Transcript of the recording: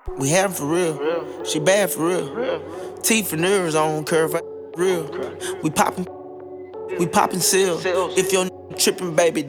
We had 'em for real. She bad for real. Teeth and nerves on curve, real. We poppin' seal. If your trippin', baby.